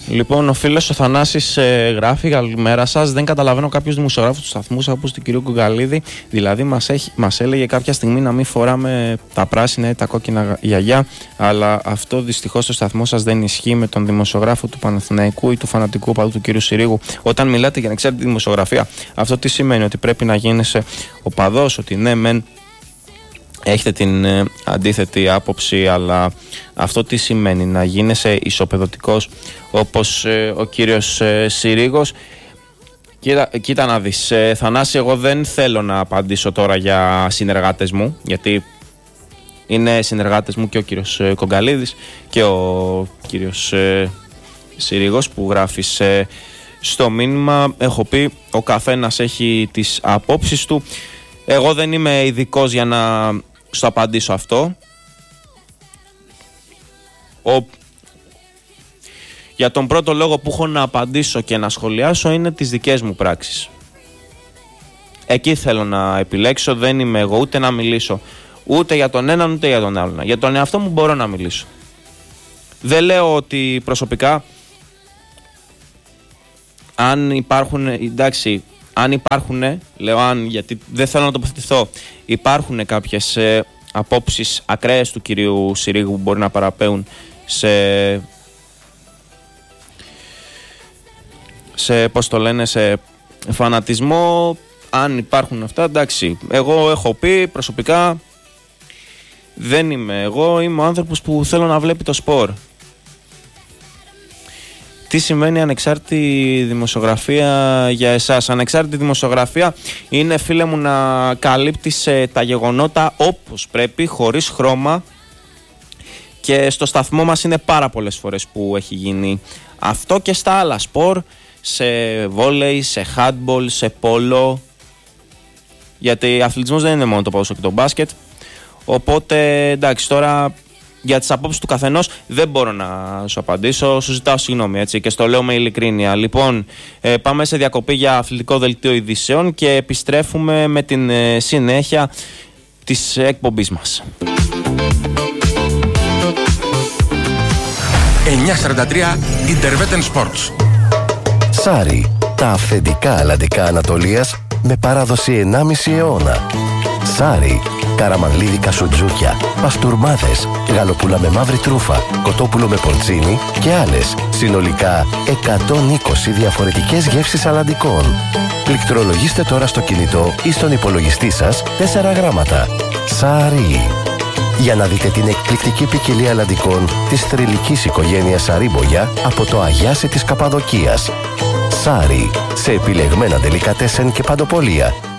Λοιπόν, ο φίλος ο Θανάσης γράφει: καλημέρα σας. Δεν καταλαβαίνω κάποιους δημοσιογράφους του σταθμού, όπως του κυρίου Κουγκαλίδη. Δηλαδή, μας έλεγε κάποια στιγμή να μην φοράμε τα πράσινα ή τα κόκκινα γιαγιά. Αλλά αυτό δυστυχώς στο σταθμό σας δεν ισχύει με τον δημοσιογράφο του Παναθηναϊκού ή του φανατικού οπαδού του κυρίου Συρίγου. Όταν μιλάτε για ανεξάρτητη δημοσιογραφία, αυτό τι σημαίνει? Ότι πρέπει να γίνεσαι οπαδός, ότι ναι, μεν έχετε την αντίθετη άποψη, αλλά αυτό τι σημαίνει? Να γίνεσαι ισοπεδωτικός όπως ο κύριος Συρίγος? Κοίτα να δεις, Θανάση, εγώ δεν θέλω να απαντήσω τώρα για συνεργάτες μου, γιατί είναι συνεργάτες μου και ο κύριος Κογκαλίδης και ο κύριος Συρίγος που γράφεις στο μήνυμα. Έχω πει, ο καθένας έχει τις απόψεις του. Εγώ δεν είμαι ειδικός για να στο απαντήσω αυτό. Για τον πρώτο λόγο που έχω να απαντήσω και να σχολιάσω είναι τις δικές μου πράξεις. Εκεί θέλω να επιλέξω, δεν είμαι εγώ ούτε να μιλήσω ούτε για τον έναν ούτε για τον άλλον. Για τον εαυτό μου μπορώ να μιλήσω. Δεν λέω ότι προσωπικά αν υπάρχουν, εντάξει, αν υπάρχουν, λέω αν, γιατί δεν θέλω να τοποθετηθώ, υπάρχουν κάποιες απόψεις ακραίες του κυρίου Συρίγου που μπορεί να παραπέουν σε πώς το λένε, σε φανατισμό. Αν υπάρχουν αυτά, εντάξει, εγώ έχω πει προσωπικά, δεν είμαι εγώ, είμαι ο άνθρωπος που θέλω να βλέπει το σπορ. Τι σημαίνει ανεξάρτητη δημοσιογραφία για εσάς? Ανεξάρτητη δημοσιογραφία είναι, φίλε μου, να καλύπτεις τα γεγονότα όπως πρέπει, χωρίς χρώμα, και στο σταθμό μας είναι πάρα πολλές φορές που έχει γίνει αυτό και στα άλλα σπορ, σε βόλεϊ, σε handball, σε πόλο, γιατί αθλητισμός δεν είναι μόνο το ποδόσφαιρο και το μπάσκετ. Οπότε εντάξει, τώρα για τις απόψεις του καθενός δεν μπορώ να σου απαντήσω, σου ζητάω συγγνώμη, έτσι, και στο λέω με ειλικρίνεια. Λοιπόν, πάμε σε διακοπή για αθλητικό δελτίο ειδήσεων και επιστρέφουμε με την συνέχεια της εκπομπής μας. 943 Interveten Sports. Σάρι, τα αυθεντικά αλλαντικά Ανατολίας με παράδοση 1,5 αιώνα. Σάρι, καραμανλίδικα σουτζούκια, παστούρμάδες, γαλοπούλα με μαύρη τρούφα, κοτόπουλο με πορτσίνι και άλλες. Συνολικά 120 διαφορετικές γεύσεις αλλαντικών. Πληκτρολογήστε τώρα στο κινητό ή στον υπολογιστή σας 4 γράμματα. Σάρι. Για να δείτε την εκπληκτική ποικιλία αλλαντικών της θρυλικής οικογένειας Σαρίμπογια από το Αγιάσι της Καπαδοκίας. Σάρι, σε επιλεγμένα ντελικατέσεν και παντοπολία.